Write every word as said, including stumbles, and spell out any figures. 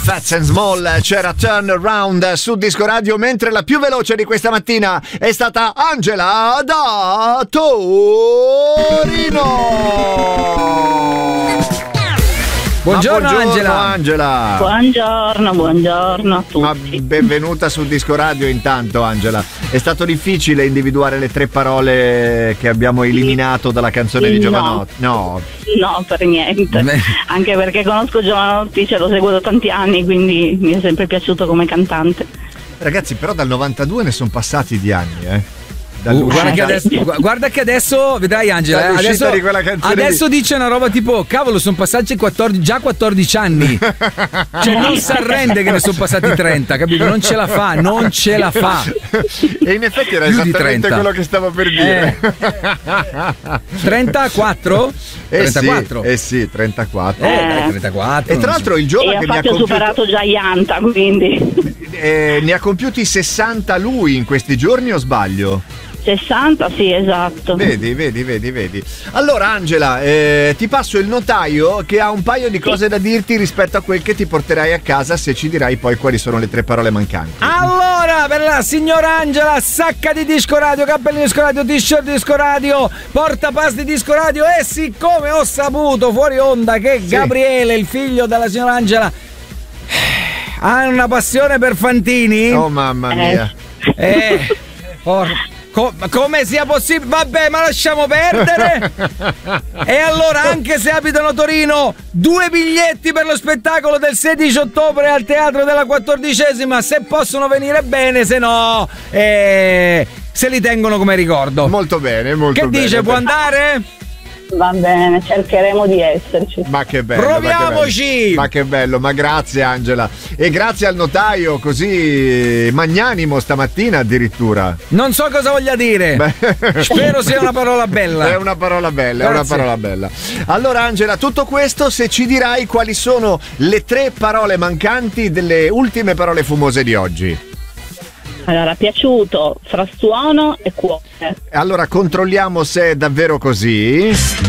Fats and Small, c'era Turn Around su Disco Radio, mentre la più veloce di questa mattina è stata Angela da Torino. Buongiorno, buongiorno Angela. Angela. Buongiorno, buongiorno a tutti. Ma benvenuta su Disco Radio intanto, Angela. È stato difficile individuare le tre parole che abbiamo eliminato dalla canzone no. di Giovanotti? No. No, per niente. Beh. Anche perché conosco Giovanotti, ce l'ho seguito da tanti anni, quindi mi è sempre piaciuto come cantante. Ragazzi, però dal novantadue ne sono passati di anni, eh. Uh, guarda, che adesso, guarda che adesso vedrai, Angela, eh, adesso, di quella adesso di... dice una roba tipo cavolo, sono passati quattordici, già quattordici anni. Cioè non si arrende che ne sono passati trenta, capito? Non ce la fa, non ce la fa. E in effetti era più esattamente quello che stavo per dire. eh. trentaquattro? Eh trentaquattro. Sì, eh sì, trentaquattro. Eh, dai, trentaquattro. E tra l'altro il giovane e che ha ne ha compiuto... superato già Ianta, quindi eh, ne ha compiuti sessanta lui in questi giorni, o sbaglio? sessanta, sì, esatto. Vedi, vedi, vedi, vedi. Allora, Angela, eh, ti passo il notaio che ha un paio di cose da dirti rispetto a quel che ti porterai a casa, se ci dirai poi quali sono le tre parole mancanti. Allora, per la signora Angela, sacca di Disco Radio, cappellino Disco Radio, t-shirt Disco Radio, portapasti Disco Radio, e siccome ho saputo fuori onda che sì. Gabriele, il figlio della signora Angela, ha una passione per Fantini. Oh mamma mia. Eh, porca. Co- come sia possibile? Vabbè, ma lasciamo perdere. E allora, anche se abitano a Torino, due biglietti per lo spettacolo del sedici ottobre al Teatro della quattordicesima, se possono venire bene, se no eh, se li tengono come ricordo. Molto bene, molto che bene. Che dice, può andare? Va bene, cercheremo di esserci. Ma che bello. Proviamoci. Ma che bello, ma, che bello. Ma grazie, Angela. E grazie al notaio, così magnanimo stamattina addirittura. Non so cosa voglia dire. Beh. Spero sia una parola bella. È una parola bella, grazie. È una parola bella. Allora, Angela, tutto questo se ci dirai quali sono le tre parole mancanti delle ultime parole fumose di oggi. Allora, piaciuto, frastuono e cuore. Allora controlliamo se è davvero così.